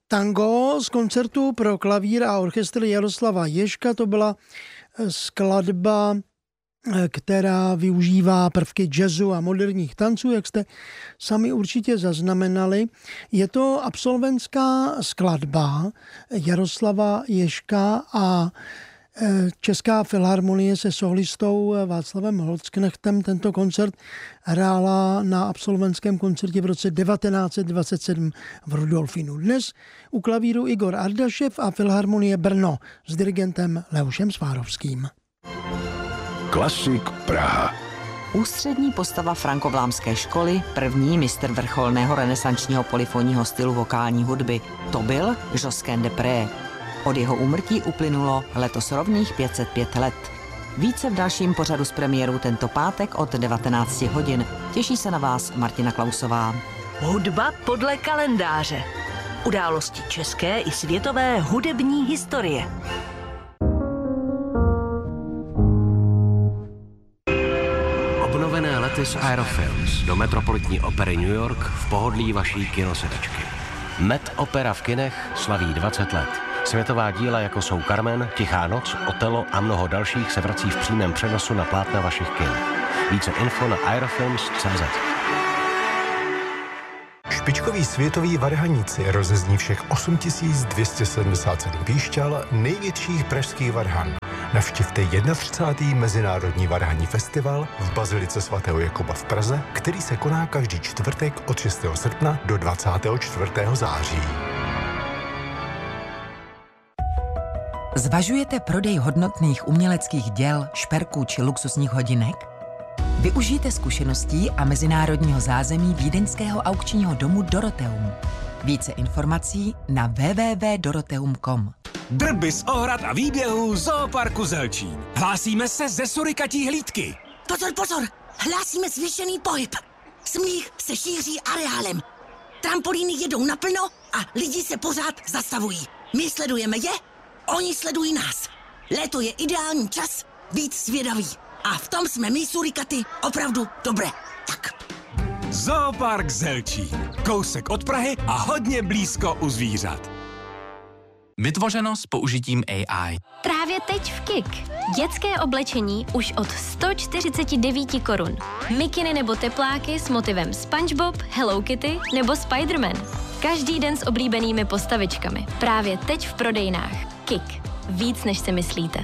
Tango z koncertu pro klavír a orchestr Jaroslava Ježka. To byla skladba, která využívá prvky jazzu a moderních tanců, jak jste sami určitě zaznamenali. Je to absolventská skladba Jaroslava Ježka a Česká filharmonie se solistou Václavem Holzknechtem tento koncert hrála na absolventském koncertě v roce 1927 v Rudolfinu. Dnes u klavíru Igor Ardašev a Filharmonie Brno s dirigentem Leošem Svárovským. Klasik Praha. Ústřední postava frankovlámské školy, první mistr vrcholného renesančního polyfonního stylu vokální hudby, to byl Josquin des Prés. Od jeho úmrtí uplynulo letos rovných 505 let. Více v dalším pořadu z premiérou tento pátek od 19 hodin. Těší se na vás Martina Klausová. Hudba podle kalendáře. Události české i světové hudební historie. Obnovené lety z Aerofilms do Metropolitní opery New York v pohodlí vaší kinosedačky. Met Opera v kinech slaví 20 let. Světová díla, jako jsou Carmen, Tichá noc, Otelo a mnoho dalších se vrací v přímém přenosu na plátna vašich kin. Více info na aerofilms.cz. Špičkoví světoví varhaníci rozezní všech 8277 píšťal největších pražských varhan. Navštivte 31. Mezinárodní varhanní festival v Bazilice svatého Jakuba v Praze, který se koná každý čtvrtek od 6. srpna do 24. září. Zvažujete prodej hodnotných uměleckých děl, šperků či luxusních hodinek? Využijte zkušeností a mezinárodního zázemí vídeňského aukčního domu Doroteum. Více informací na www.doroteum.com. Drby z ohrad a výběhů Zooparku Zelčín. Hlásíme se ze surikatí hlídky. Pozor, pozor! Hlásíme zvýšený pohyb. Smích se šíří areálem. Trampolíny jedou naplno a lidi se pořád zastavují. My sledujeme je, oni sledují nás. Léto je ideální čas být zvědavý. A v tom jsme my surikaty opravdu dobré. Tak. Zoopark Zelčín. Kousek od Prahy a hodně blízko u zvířat. Vytvořeno s použitím AI. Právě teď v KIK. Dětské oblečení už od 149 korun. Mikiny nebo tepláky s motivem SpongeBob, Hello Kitty nebo Spider-Man. Každý den s oblíbenými postavičkami. Právě teď v prodejnách. KIK. Víc, než si myslíte.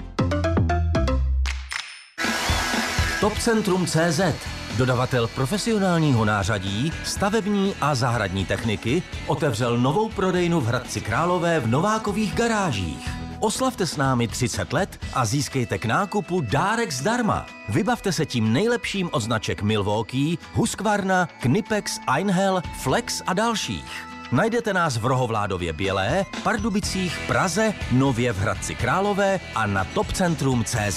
Topcentrum.cz, dodavatel profesionálního nářadí, stavební a zahradní techniky, otevřel novou prodejnu v Hradci Králové v Novákových garážích. Oslavte s námi 30 let a získejte k nákupu dárek zdarma. Vybavte se tím nejlepším od značek Milwaukee, Husqvarna, Knipex, Einhell, Flex a dalších. Najdete nás v Rohovládově Bělé, Pardubicích, Praze, nově v Hradci Králové a na topcentrum.cz.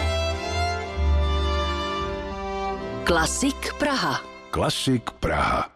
Klasik Praha. Klasik Praha.